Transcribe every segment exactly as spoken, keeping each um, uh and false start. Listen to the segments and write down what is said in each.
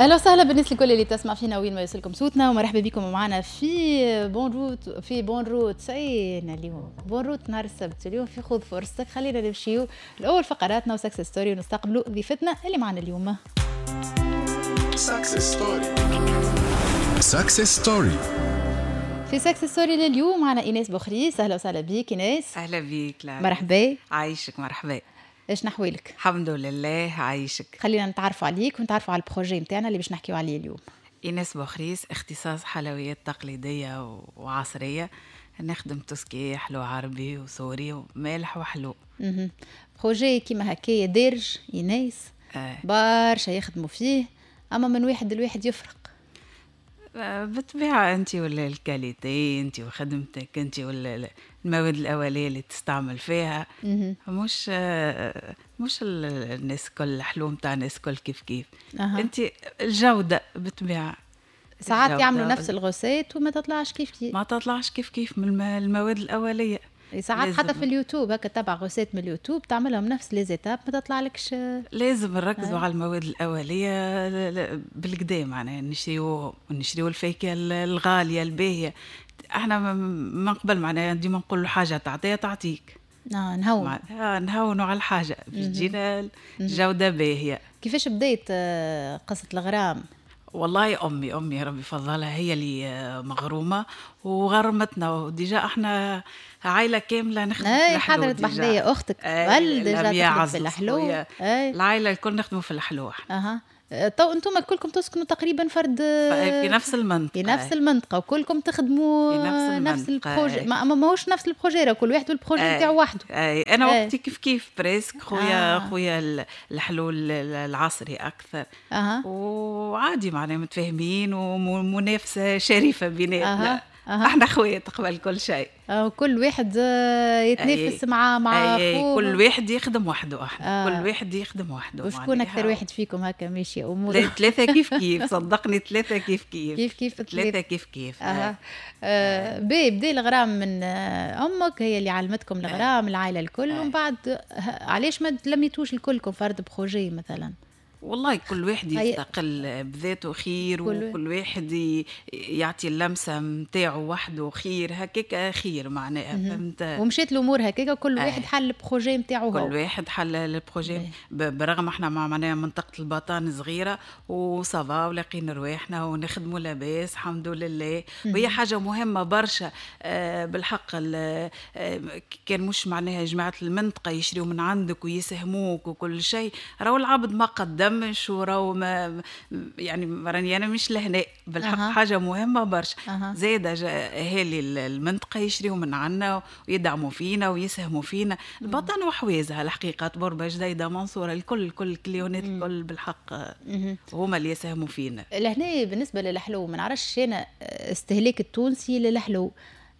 اهلا وسهلا بالناس الكل اللي تسمع فينا وين ما يوصلكم صوتنا، ومرحبا بكم معنا في بون روت في بون روت سعينا اليوم بون روت نهار السبت. اليوم في خذ فرصتك، خلينا نمشيو الاول فقراتنا وسكسس ستوري ونستقبلوا ضيفتنا اللي معنا اليوم. سكسس ستوري سكسس ستوري في سكسس ستوري لليوم معنا ايناس بوخريس. اهلا وسهلا بيك ايناس. اهلا بيك. لا مرحبا. عايشك. مرحبا. ايش نحويلك؟ الحمد لله عايشك. خلينا نتعرفوا عليك ونتعرفوا على البروجي نتاعنا اللي باش نحكيو عليه اليوم. ايناس بوخريس، اختصاص حلويات تقليديه وعصريه، نخدم تسكي حلو عربي وسوري ومالح وحلو. اها بروجي كيما هكايا دارج ايناس. آه. برشا يخدموا فيه، اما من واحد لواحد يفرق. بالطبيعة انت ولا الكاليتي انت وخدمتك انت ولا المواد الاوليه اللي تستعمل فيها. مش مش الناس كل حلو متاع الناس كل كيف كيف. أه. انت الجوده بالطبيعه ساعات يعملوا نفس الغوسات وما تطلعش كيف كيف ما تطلعش كيف كيف من المواد الاوليه. ساعات حتى في اليوتيوب هكا تبع غوسات من اليوتيوب تعملهم نفس لي زيتاب ما تطلع لكش. لازم نركزوا على المواد الاوليه بالقدام، معناها نشريو نشريو الفاكهه الغاليه الباهيه. احنا من قبل معناها ديما نقول حاجه تعطيها تعطيك. اه نهون اه نهونوا على الحاجه باش تجينا جوده باهيه. كيفاش بديت قصه الغرام؟ والله امي امي ربي يفضلها هي اللي مغرومه وغرمتنا، وديجا احنا عائله كامله نخدم في الحلو. حضرت بحدية اختك قبل ديجا تخدم في الحلو. العائله الكل نخدموا في الحلو احنا. اها تو انتم كلكم تسكنوا تقريبا فرد في نفس المنطقه في نفس المنطقه وكلكم تخدموا في نفس, نفس البروجي. ما ماهوش نفس البروجي، كل واحد والبروجي نتاعو وحده. اي انا وقتي كيف كيف بريسك خويا. آه. خويا الحلول العصري اكثر. أه. وعادي معناها متفاهمين ومنافسه شريفه بيناتنا. أه. أه. احنا خويا قبل كل شيء. كل واحد يتنافس مع مع أخوه. كل واحد يخدم وحده. احنا آه. كل واحد يخدم وحده. وشكون اكثر واحد فيكم هكا ماشي اموره؟ ثلاثه كيف كيف صدقني ثلاثه كيف كيف كيف كيف ثلاثه كيف كيف. اه, آه. بي بدي الغرام من امك، هي اللي علمتكم الغرام. آه. العائله الكل. ومن آه. بعد علاش ما تلميتوش الكلكم فرد بروجي مثلا؟ والله كل واحد يستقل بذاته خير، وكل واحد يعطي اللمسه نتاعو وحده خير. هكاك خير معناها. فهمت؟ ومشيت الامور هكاك وكل واحد حل البروجي نتاعو هو. كل واحد حل البروجي برغم احنا معناها منطقه البطان صغيره وصافا ولاقين رواحنا ونخدموا لاباس الحمد لله. وهي حاجه مهمه برشا. آه بالحق آه كان مش معناها جماعه المنطقه يشريوا من عندك ويساهموك وكل شيء، راهو العبد ما قدم مش وراو ما يعني راني انا مش لهنا بالحق. أه. حاجه مهمه برشا. أه. زاده اهالي المنطقه يشريوا من عنا ويدعموا فينا ويساهموا فينا. البطن وحويزها الحقيقه تبربه جديده منصوره الكل كل كليونات الكل بالحق هما اللي يساهموا فينا. لهنا بالنسبه للحلو ما نعرفش انا استهلاك التونسي للحلو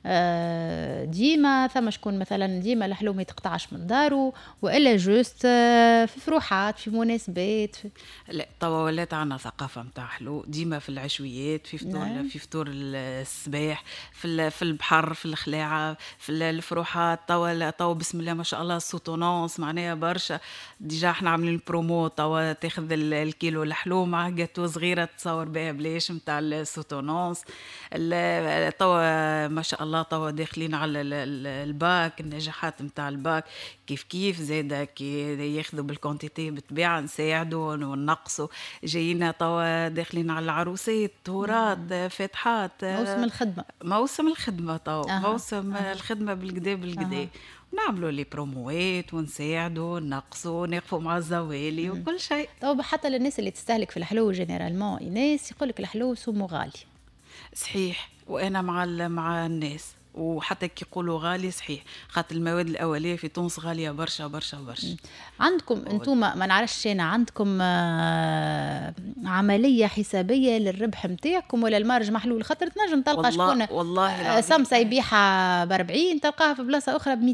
ديما ثم شكون مثلا ديما الحلو ما يتقطعش من داره والا جوست في فروحات في مناسبات في... لا توا ولات عنا ثقافه نتاع حلو ديما في العشويات في فطور. نعم. في فطور الصباح في في البحر في الخلاعه في الفروحات. توا توا بسم الله ما شاء الله السوتونونس معناها برشا. ديجا احنا عاملين برومو توا تاخذ الكيلو الحلو مع جاتو صغيره تصور بها بلاش نتاع السوتونونس. توا ما شاء الله الله توا داخلين على الباك النجاحات نتاع الباك كيف كيف زاده كي ياخذوا بالكونتيتي بالطبيعه نساعدوا وننقصوا. جايين توا داخلين على العروسات تورات فاتحات موسم الخدمه موسم الخدمه توا. أه. موسم أه. الخدمه بالكدا بالكدا. أه. نعملوا لي بروموات ونساعدوا نقصوا نقفوا مع الزوالي وكل شيء. طب حتى للناس اللي تستهلك في الحلو جينيرالمون الناس يقول لك الحلو سمو غالي. صحيح. وانا مع مع الناس وحتى كي يقولوا غالي صحيح خاطر المواد الاوليه في تونس غاليه برشا برشا برشا. عندكم انتم ما نعرفش انا عندكم عمليه حسابيه للربح نتاعكم ولا المارج محلول؟ خاطر تنجم تلقى والله شكون والله سمسه يبيعها ب أربعين تلقاها في بلاصه اخرى ب مئتين.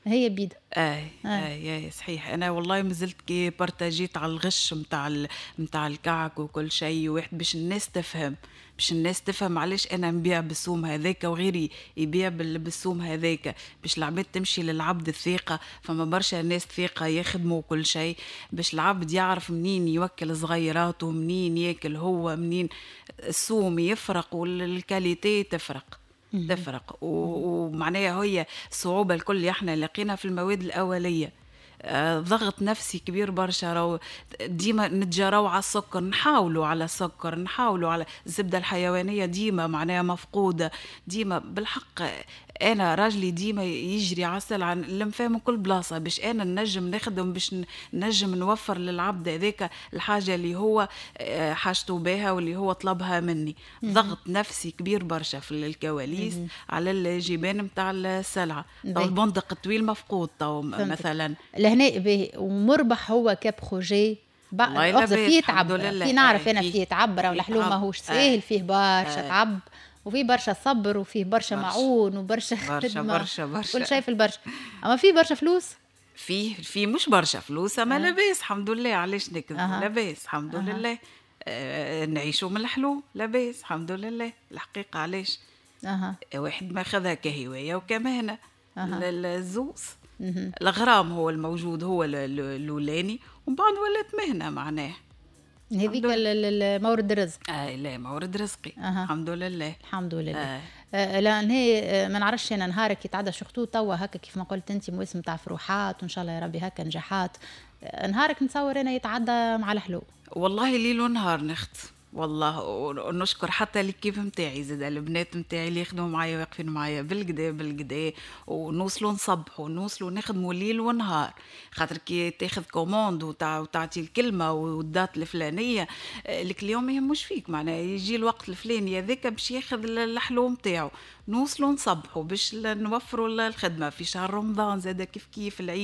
هي بيد. اي اي اي صحيح. انا والله ما زلت كي بارتاجيت على الغش نتاع ال... نتاع الكعك وكل شيء، واحد باش الناس تفهم، باش الناس تفهم علاش انا نبيع بالسوم هذاك وغيري يبيع بال- بالسوم هذاك، باش العباد تمشي للعبد الثقة. فما برشا ناس ثقة يخدموا كل شيء، باش العبد يعرف منين يوكل صغيراته، منين ياكل هو، منين السوم يفرق والكاليتي تفرق تفرق. و- ومعناها هي الصعوبة الكل احنا لقينا في المواد الأولية. آه، ضغط نفسي كبير برشا، راهو ديما نتجراو على السكر، نحاولوا على السكر، نحاولوا على الزبدة الحيوانية ديما معناها مفقودة ديما بالحق. انا راجلي ديما يجري عسل عن لمفاه من كل بلاصه باش انا نجم نخدم، باش نجم نوفر للعبد هذاك الحاجه اللي هو آه، حاجته بها واللي هو طلبها مني. ضغط نفسي كبير برشا في الكواليس على الجبان نتاع السلعه. تو باهي. البندق الطويل مفقود تو فهمتك. مثلا. لهنا باهي ومربح هو كبروجي. والله بقى لاباس، فيه الحمد تعب، لله. في نعرف آه، انا فيه- فيه تعب، راه فيه الحلو تعب. ماهوش آه. ساهل، فيه برشا آه. تعب وفيه برشا صبر وفيه برشا برشا. معون وبرشا برشا خدمة، برشا برشا. كل شيء في البرشا. اما فيه برشا فلوس. فيه في مش برشا فلوس، اما لاباس الحمد لله. علاش نكذب؟ أها. لاباس الحمد أها. لله. آه نعيشوا من الحلو، لاباس الحمد لله. الحقيقه علاش اها واحد ما خذها كهوايه وكمهنه. أها. ال- الزوز الغرام هو الموجود، هو ال- ال- الاولاني، ومن بعد ولات مهنه معناه. هذيك ال- ال- ال- مورد الرزق. آه لا مورد رزقي. أها. الحمد لله. الحمد لله. آه. آه لان هي آه، ما نعرفش انا نهارك يتعدى شختو توا هكا كيف ما قلت انت موسم تاع فروحات وان شاء الله يا ربي هكا نجاحات. آه نهارك نتصور انا يتعدى مع الحلو. والله ليل ونهار نخت والله. ونشكر حتى الكيف متاعي زاد البنات متاعي اللي يخدموا معايا واقفين معايا بالقدا بالقدا، ونوصلوا نصبحوا نوصلوا نخدموا ليل ونهار. خاطر كي تاخذ كوموند وتع... وتعطي الكلمه والدات الفلانيه، الكليون ما يهموش فيك معناها يجي الوقت الفلاني هذاك باش ياخذ الحلو متاعو. نوصلوا نصبحوا باش نوفروا الخدمه في شهر رمضان زاد كيف كيف العيد.